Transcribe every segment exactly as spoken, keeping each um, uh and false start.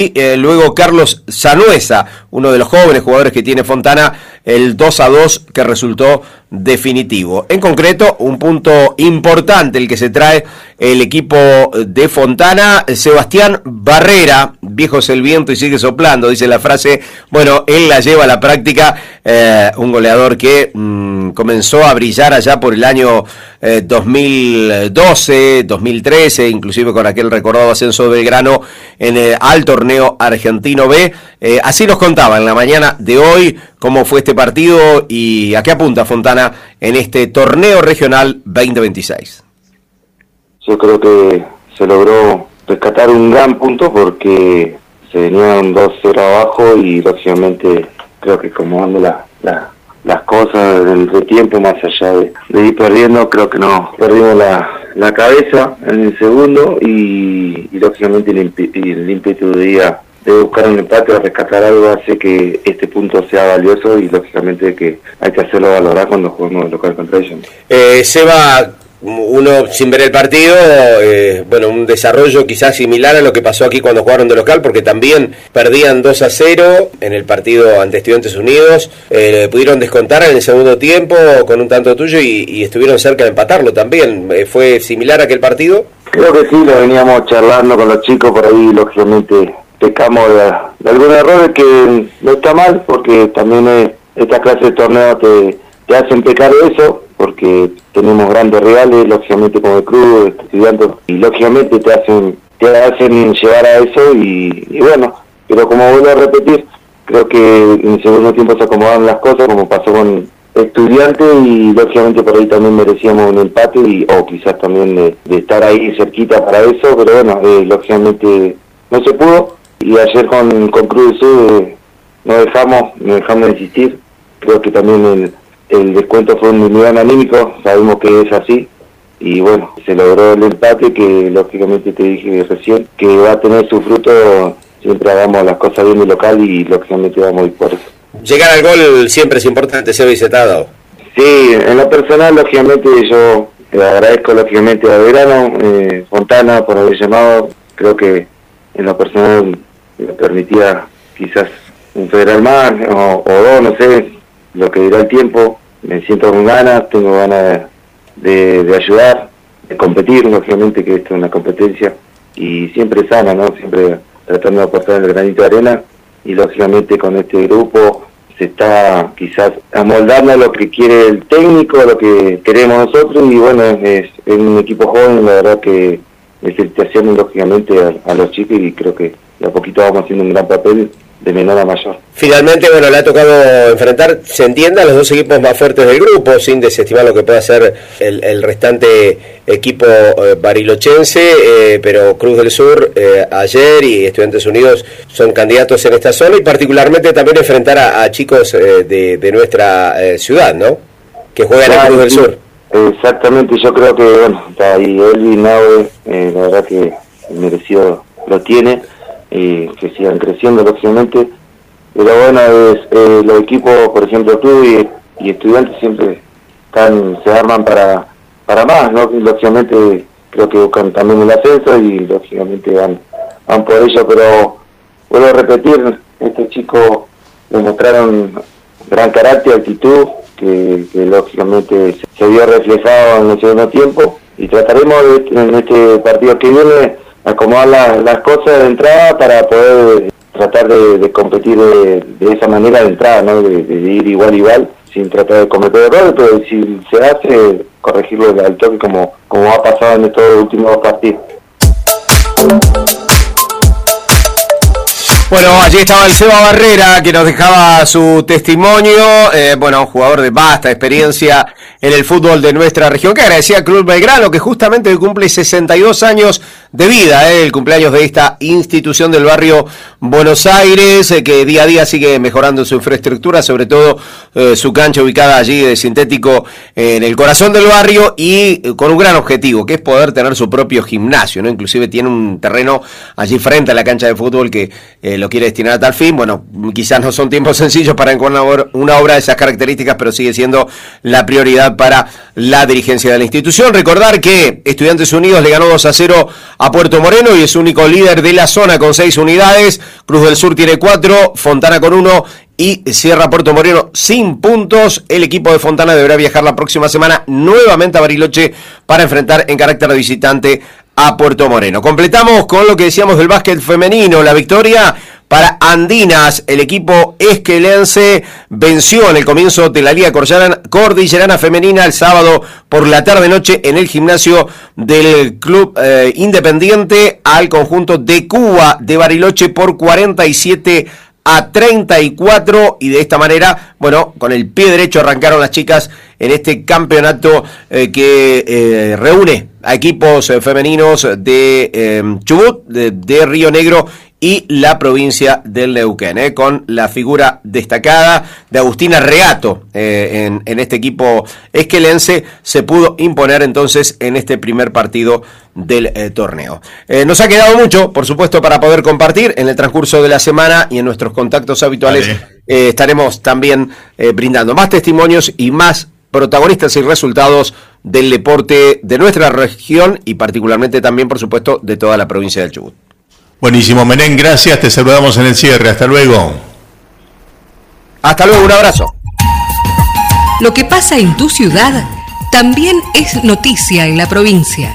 Y eh, luego Carlos Sanuesa, uno de los jóvenes jugadores que tiene Fontana, el dos a dos que resultó definitivo. En concreto, un punto importante el que se trae el equipo de Fontana. Sebastián Barrera, viejo es el viento y sigue soplando, dice la frase. Bueno, él la lleva a la práctica, eh, un goleador que mmm, comenzó a brillar allá por el año eh, dos mil doce, dos mil trece, inclusive con aquel recordado ascenso de Belgrano en el, al torneo argentino B. Eh, así nos contaba en la mañana de hoy cómo fue este partido y a qué apunta Fontana en este torneo regional veinte veintiséis. Yo creo que se logró rescatar un gran punto porque se venía un dos cero abajo y lógicamente creo que acomodando la, la, las cosas entre tiempo, más allá de, de ir perdiendo, creo que no perdimos la, la cabeza en el segundo y, y lógicamente el, imp- el ímpetu de día de buscar un empate o rescatar algo hace que este punto sea valioso y lógicamente que hay que hacerlo valorar cuando jugamos local contra ellos. Eh, Seba, uno sin ver el partido, eh, bueno, un desarrollo quizás similar a lo que pasó aquí cuando jugaron de local, porque también perdían dos a cero en el partido ante Estudiantes Unidos, eh, pudieron descontar en el segundo tiempo con un tanto tuyo y, y estuvieron cerca de empatarlo también. Eh, ¿Fue similar a aquel partido? Creo que sí, lo veníamos charlando con los chicos por ahí, lógicamente pecamos de, de algún error que no está mal, porque también es, esta clase de torneo te, te hacen pecar de eso, porque tenemos grandes rivales, lógicamente como el Cruz, Estudiantes, y lógicamente te hacen te hacen llevar a eso y, y bueno, pero como vuelvo a repetir, creo que en el segundo tiempo se acomodaron las cosas, como pasó con Estudiantes, y lógicamente por ahí también merecíamos un empate, y o quizás también de, de estar ahí cerquita para eso, pero bueno, eh, lógicamente no se pudo. Y ayer con, con Cruz del Sur eh, no dejamos, no dejamos de insistir. Creo que también el, el descuento fue un nivel anímico, sabemos que es así. Y bueno, se logró el empate que lógicamente te dije recién, que va a tener su fruto, siempre hagamos las cosas bien de local y lógicamente vamos a ir por eso. Llegar al gol siempre es importante, Seba Isetado. Sí, en lo personal, lógicamente yo le agradezco lógicamente a Belgrano, eh, Fontana por haber llamado. Creo que en lo personal me permitía quizás un federal más o, o dos, no sé, lo que dirá el tiempo. Me siento con ganas, tengo ganas de, de ayudar, de competir, lógicamente que esto es una competencia y siempre sana, ¿no? Siempre tratando de aportar el granito de arena y lógicamente con este grupo se está quizás amoldando a lo que quiere el técnico, a lo que queremos nosotros y bueno, es, es un equipo joven, la verdad que felicitaciones lógicamente a, a los chicos y creo que de a poquito vamos haciendo un gran papel de menor a mayor. Finalmente, bueno, le ha tocado enfrentar, se entienda, a los dos equipos más fuertes del grupo, sin desestimar lo que pueda ser el, el restante equipo eh, barilochense, eh, pero Cruz del Sur eh, ayer y Estudiantes Unidos son candidatos en esta zona y particularmente también enfrentar a, a chicos eh, de, de nuestra eh, ciudad, ¿no? Que juegan claro, en Cruz del sí. Sur. Exactamente, yo creo que, bueno, está ahí Elvin, Naue, eh, la verdad que el merecido lo tiene, y que sigan creciendo, lógicamente, pero bueno, es, eh, los equipos, por ejemplo, tú y, y Estudiantes siempre están, se arman para para más, ¿no? Lógicamente, creo que buscan también el ascenso y lógicamente van, van por ello, pero vuelvo a repetir, estos chicos demostraron gran carácter, actitud, que, que lógicamente se vio reflejado en el segundo tiempo y trataremos de, en este partido que viene acomodar la, las cosas de entrada para poder tratar de, de competir de, de esa manera de entrada, ¿no? De, de ir igual igual sin tratar de cometer errores, pero si se hace, corregirlo al toque como, como ha pasado en estos últimos partidos. Bueno, allí estaba el Seba Barrera que nos dejaba su testimonio, eh, bueno, un jugador de vasta experiencia en el fútbol de nuestra región, que agradecía a Cruz Belgrano, que justamente cumple sesenta y dos años de vida, eh, el cumpleaños de esta institución del barrio Buenos Aires, eh, que día a día sigue mejorando su infraestructura, sobre todo eh, su cancha ubicada allí de sintético eh, en el corazón del barrio y eh, con un gran objetivo, que es poder tener su propio gimnasio, ¿no? Inclusive tiene un terreno allí frente a la cancha de fútbol que eh, lo quiere destinar a tal fin. Bueno, quizás no son tiempos sencillos para encontrar una obra de esas características, pero sigue siendo la prioridad para la dirigencia de la institución. Recordar que Estudiantes Unidos le ganó dos a cero a Puerto Moreno y es único líder de la zona con seis unidades. Cruz del Sur tiene cuatro, Fontana con uno y cierra Puerto Moreno sin puntos. El equipo de Fontana deberá viajar la próxima semana nuevamente a Bariloche para enfrentar en carácter de visitante a Puerto Moreno. Completamos con lo que decíamos del básquet femenino. La victoria para Andinas, el equipo esquelense venció en el comienzo de la Liga Cordillerana Femenina el sábado por la tarde-noche en el gimnasio del Club eh, Independiente al conjunto de Cuba de Bariloche por cuarenta y siete a treinta y cuatro, y de esta manera, bueno, con el pie derecho arrancaron las chicas en este campeonato eh, que eh, reúne a equipos eh, femeninos de eh, Chubut, de, de Río Negro y la provincia del Neuquén, eh, con la figura destacada de Agustina Reato eh, en, en este equipo esquelense. Se pudo imponer entonces en este primer partido del eh, torneo. Eh, nos ha quedado mucho, por supuesto, para poder compartir en el transcurso de la semana, y en nuestros contactos habituales eh, estaremos también eh, brindando más testimonios y más protagonistas y resultados del deporte de nuestra región y particularmente también, por supuesto, de toda la provincia del Chubut. Buenísimo, Menem, gracias, te saludamos en el cierre, hasta luego. Hasta luego, un abrazo. Lo que pasa en tu ciudad también es noticia en la provincia.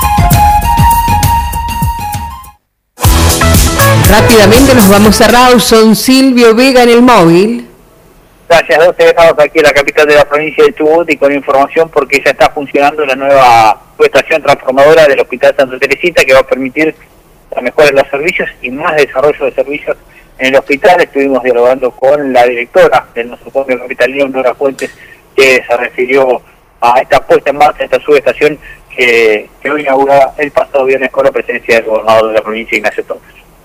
Rápidamente nos vamos a Rawson. Silvio Vega en el móvil. Gracias, José. Estamos aquí en la capital de la provincia de Chubut y con información porque ya está funcionando la nueva estación transformadora del Hospital Santa Teresita, que va a permitir la mejora de los servicios y más desarrollo de servicios en el hospital. Estuvimos dialogando con la directora del nosocomio capitalino, Nora Fuentes, que se refirió a esta puesta en marcha, esta subestación que, que hoy inaugura el pasado viernes con la presencia del gobernador de la provincia, Ignacio Torres.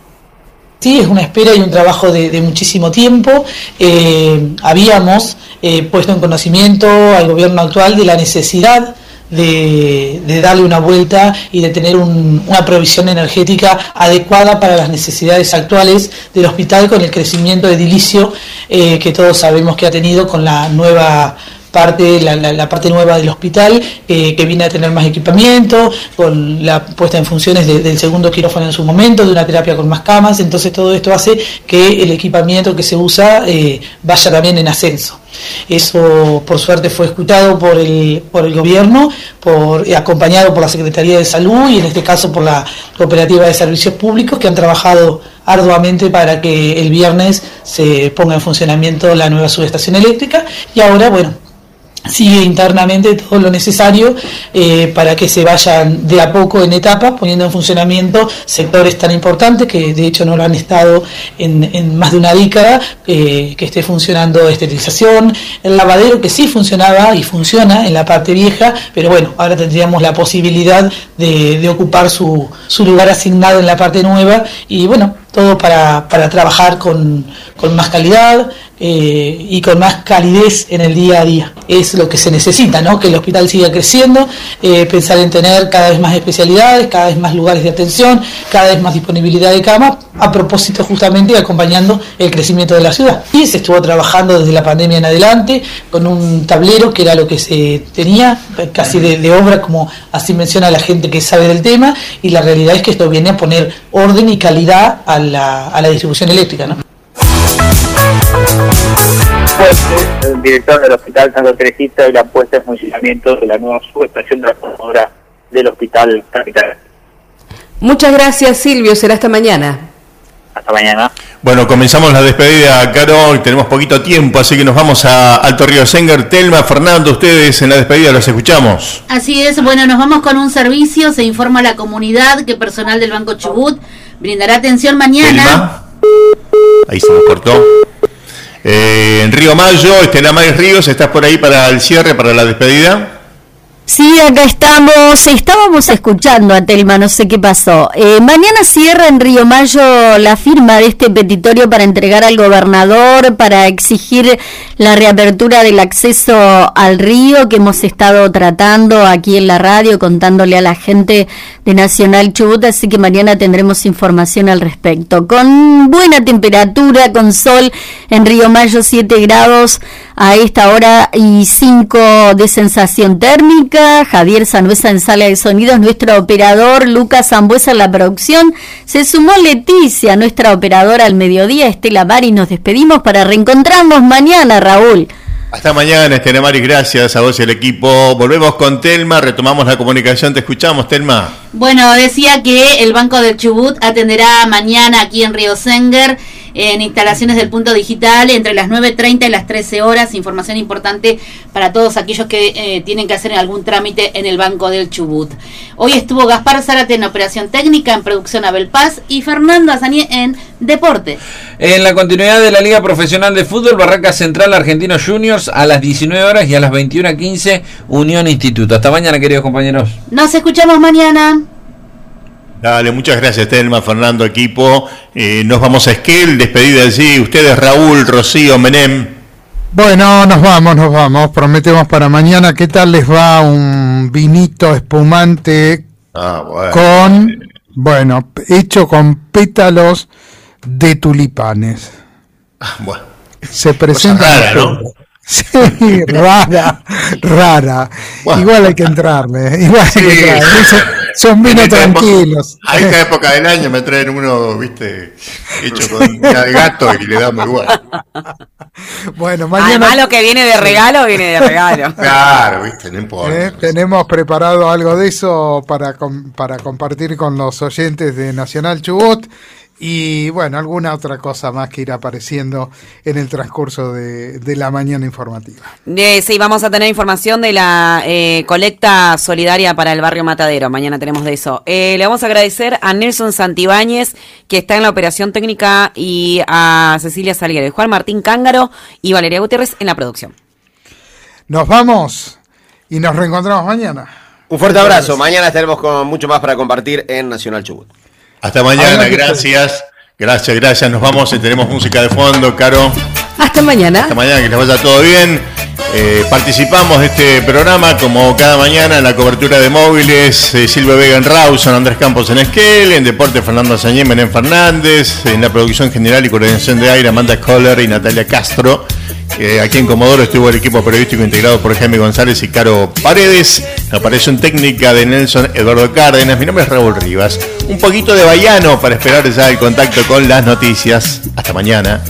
Sí, es una espera y un trabajo de, de muchísimo tiempo. Eh, habíamos eh, puesto en conocimiento al gobierno actual de la necesidad de, de darle una vuelta y de tener un, una provisión energética adecuada para las necesidades actuales del hospital, con el crecimiento edilicio eh, que todos sabemos que ha tenido con la nueva parte, la, la, la parte nueva del hospital, eh, que viene a tener más equipamiento, con la puesta en funciones de, del segundo quirófano en su momento, de una terapia con más camas. Entonces todo esto hace que el equipamiento que se usa eh, vaya también en ascenso. Eso, por suerte, fue escuchado por el por el gobierno, por eh, acompañado por la Secretaría de Salud y en este caso por la Cooperativa de Servicios Públicos, que han trabajado arduamente para que el viernes se ponga en funcionamiento la nueva subestación eléctrica. Y ahora, bueno, sigue internamente todo lo necesario eh, para que se vayan de a poco en etapas poniendo en funcionamiento sectores tan importantes que de hecho no lo han estado en, en más de una década, eh, que esté funcionando esterilización, el lavadero que sí funcionaba y funciona en la parte vieja, pero bueno, ahora tendríamos la posibilidad de, de ocupar su, su lugar asignado en la parte nueva y bueno, todo para, para trabajar con, con más calidad eh, y con más calidez en el día a día. Es lo que se necesita, ¿no? Que el hospital siga creciendo, eh, pensar en tener cada vez más especialidades, cada vez más lugares de atención, cada vez más disponibilidad de camas, a propósito justamente y acompañando el crecimiento de la ciudad. Y se estuvo trabajando desde la pandemia en adelante con un tablero que era lo que se tenía, casi de, de obra, como así menciona la gente que sabe del tema, y la realidad es que esto viene a poner orden y calidad a la, a la distribución eléctrica, ¿no? El director del Hospital Santa Teresita y la puesta en funcionamiento de la nueva subestación transformadora del Hospital Capital. Muchas gracias, Silvio, será hasta mañana. Hasta mañana. Bueno, comenzamos la despedida, Caro, tenemos poquito tiempo, así que nos vamos a Alto Río Sengar. Telma, Fernando, ustedes en la despedida los escuchamos. Así es, bueno, nos vamos con un servicio. Se informa a la comunidad que personal del Banco Chubut brindará atención mañana. Telma. Ahí se nos cortó. Eh, en Río Mayo, Estela Maris Ríos, ¿estás por ahí para el cierre, para la despedida? Sí, acá estamos, estábamos escuchando a Telma, no sé qué pasó. Eh, mañana cierra en Río Mayo la firma de este petitorio para entregar al gobernador, para exigir la reapertura del acceso al río que hemos estado tratando aquí en la radio, contándole a la gente de Nacional Chubut, así que mañana tendremos información al respecto. Con buena temperatura, con sol en Río Mayo, siete grados a esta hora y cinco de sensación térmica. Javier Sanhuesa en sala de sonidos, nuestro operador Lucas Zambuesa en la producción. Se sumó Leticia, nuestra operadora al mediodía, Estela Mari. Nos despedimos para reencontrarnos mañana, Raúl. Hasta mañana, Estela Mari, gracias a vos y al equipo. Volvemos con Telma, retomamos la comunicación. Te escuchamos, Telma. Bueno, decía que el Banco del Chubut atenderá mañana aquí en Río Senguer, en instalaciones del Punto Digital, entre las nueve treinta y las trece horas. Información importante para todos aquellos que eh, tienen que hacer algún trámite en el Banco del Chubut. Hoy estuvo Gaspar Zárate en operación técnica, en producción Abel Paz y Fernando Azaní en deporte. En la continuidad de la Liga Profesional de Fútbol, Barraca Central Argentinos Juniors a las diecinueve horas y a las veintiuna quince Unión Instituto. Hasta mañana, queridos compañeros. Nos escuchamos mañana. Dale, muchas gracias, Telma, Fernando, equipo. Eh, nos vamos a Esquel, despedida allí. Ustedes, Raúl, Rocío, Menem. Bueno, nos vamos, nos vamos. Prometemos para mañana. ¿Qué tal les va un vinito espumante ah, bueno. con, bueno, hecho con pétalos de tulipanes? Ah, bueno. Se presenta. Cosa rara, ¿no? Sí, rara, rara. Bueno. Igual hay que entrarle. Igual sí. hay que entrarle. Son, son vinos tranquilos. Época, a esta época del año me traen uno, viste, hecho con una de gato y le damos igual. Bueno, mañana. Además, lo que viene de regalo, viene de regalo. Claro, viste, no importa. Eh, tenemos preparado algo de eso para, para compartir con los oyentes de Nacional Chubut. Y bueno, alguna otra cosa más que irá apareciendo en el transcurso de, de la mañana informativa. Eh, sí, vamos a tener información de la eh, colecta solidaria para el barrio Matadero. Mañana tenemos de eso. Eh, le vamos a agradecer a Nelson Santibáñez, que está en la operación técnica, y a Cecilia Salguero, Juan Martín Cángaro y Valeria Gutiérrez en la producción. Nos vamos y nos reencontramos mañana. Un fuerte abrazo. Mañana estaremos con mucho más para compartir en Nacional Chubut. Hasta mañana, gracias. Gracias, gracias. Nos vamos y tenemos música de fondo, Caro. Hasta mañana. Hasta mañana, que les vaya todo bien. Eh, participamos de este programa como cada mañana en la cobertura de móviles. Eh, Silvia Vega en Rawson, Andrés Campos en Esquel, en Deporte Fernando Azañé, Menem Fernández, en la producción general y coordinación de aire Amanda Kohler y Natalia Castro. Eh, aquí en Comodoro estuvo el equipo periodístico integrado por Jaime González y Caro Paredes. La operación técnica de Nelson Eduardo Cárdenas. Mi nombre es Raúl Rivas. Un poquito de Baiano para esperar ya el contacto con las noticias. Hasta mañana.